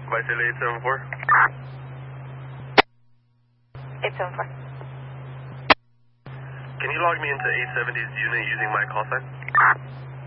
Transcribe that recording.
Visalia 874. 874. Can you log me into 870's unit using my call sign?